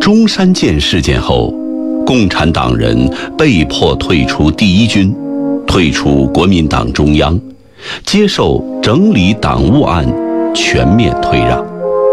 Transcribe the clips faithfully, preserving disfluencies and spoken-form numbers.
中山舰事件后，共产党人被迫退出第一军，退出国民党中央，接受整理党务案，全面退让。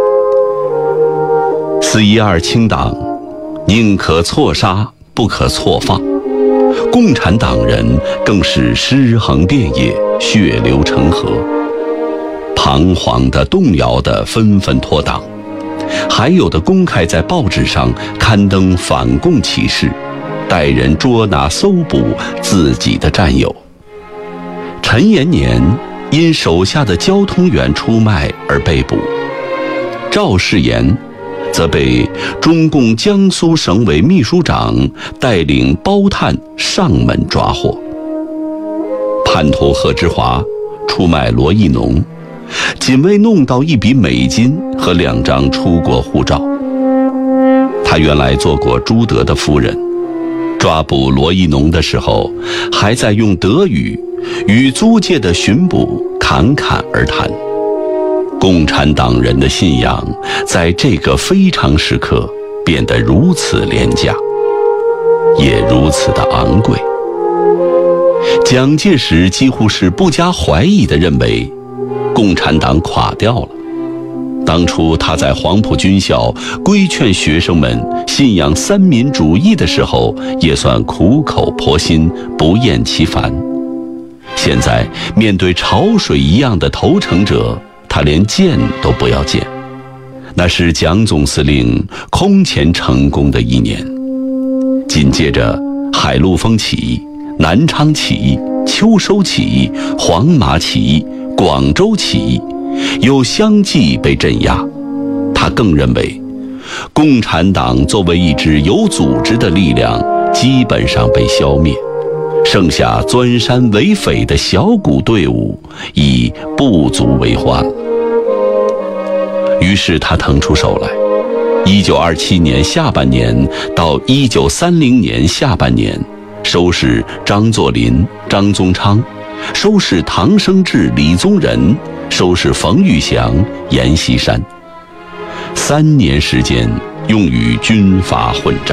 四一二清党，宁可错杀，不可错放。共产党人更是尸横遍野，血流成河。彷徨的、动摇的，纷纷脱党；还有的公开在报纸上刊登反共启事，带人捉拿搜捕自己的战友。陈延年因手下的交通员出卖而被捕，赵世炎则被中共江苏省委秘书长带领包探上门抓获。叛徒贺之华出卖罗亦农，仅为弄到一笔美金和两张出国护照。他原来做过朱德的夫人，抓捕罗亦农的时候，还在用德语与租界的巡捕侃侃而谈。共产党人的信仰在这个非常时刻变得如此廉价，也如此的昂贵。蒋介石几乎是不加怀疑地认为共产党垮掉了。当初他在黄埔军校规劝学生们信仰三民主义的时候，也算苦口婆心，不厌其烦。现在面对潮水一样的投诚者，他连见都不要见。那是蒋总司令空前成功的一年。紧接着海陆丰起义、南昌起义、秋收起义、黄麻起义、广州起义又相继被镇压。他更认为共产党作为一支有组织的力量基本上被消灭，剩下钻山为匪的小股队伍已不足为患了。于是他腾出手来，一九二七年下半年到一九三零年下半年，收拾张作霖、张宗昌，收拾唐生智、李宗仁，收拾冯玉祥、阎锡山。三年时间用于军阀混战。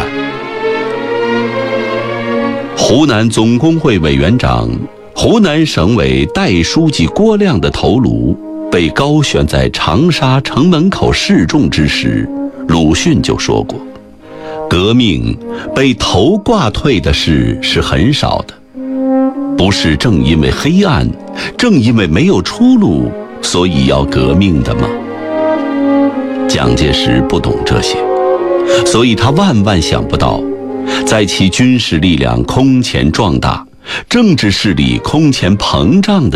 湖南总工会委员长、湖南省委代书记郭亮的头颅被高悬在长沙城门口示众之时，鲁迅就说过，革命被头挂退的事是很少的，不是正因为黑暗，正因为没有出路，所以要革命的吗？蒋介石不懂这些，所以他万万想不到，在其军事力量空前壮大、政治势力空前膨胀的